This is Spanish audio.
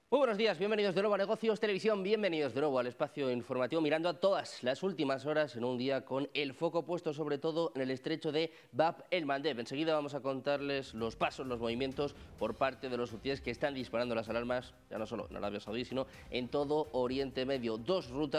Muy buenos días, bienvenidos de nuevo a Negocios Televisión, bienvenidos de nuevo al espacio informativo mirando a todas las últimas horas en un día con el foco puesto sobre todo en el estrecho de Bab el-Mandeb. Enseguida vamos a contarles los pasos, los movimientos por parte de los hutíes que están disparando las alarmas, ya no solo en Arabia Saudí, sino en todo Oriente Medio. Dos rutas